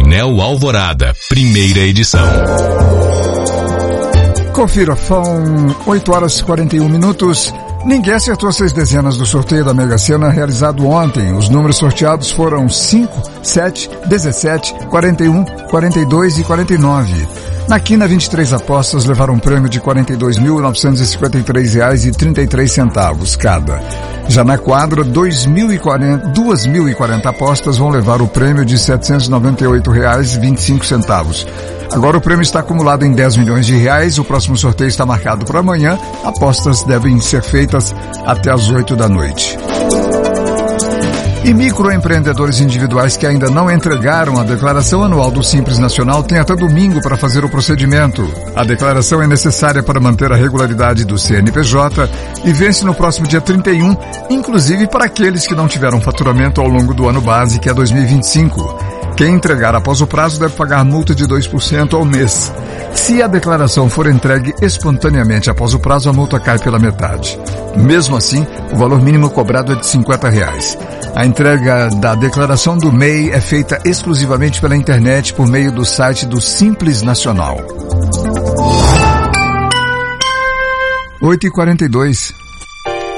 Painel Alvorada, primeira edição. Confira, são 8h41. Ninguém acertou 6 dezenas do sorteio da Mega Sena realizado ontem. Os números sorteados foram 5, 7, 17, 41, 42 e 49. Na quina, 23 apostas levaram um prêmio de R$ 42.953,33 cada. Já na quadra, 2.040 apostas vão levar o prêmio de R$ 798,25. Agora o prêmio está acumulado em R$ 10 milhões. O próximo sorteio está marcado para amanhã. Apostas devem ser feitas até às 8 da noite. E microempreendedores individuais que ainda não entregaram a declaração anual do Simples Nacional têm até domingo para fazer o procedimento. A declaração é necessária para manter a regularidade do CNPJ e vence no próximo dia 31, inclusive para aqueles que não tiveram faturamento ao longo do ano base, que é 2025. Quem entregar após o prazo deve pagar multa de 2% ao mês. Se a declaração for entregue espontaneamente após o prazo, a multa cai pela metade. Mesmo assim, o valor mínimo cobrado é de R$ 50. A entrega da declaração do MEI é feita exclusivamente pela internet por meio do site do Simples Nacional. 8h42.